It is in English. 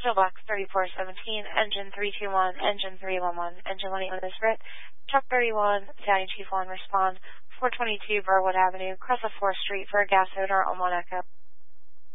Steel Box 3417, Engine 321, Engine 311, Engine 181 is writ. Truck 31, Battalion Chief 1, respond. 422 Burwood Avenue, across the 4th Street for a gas odor on 1 Echo.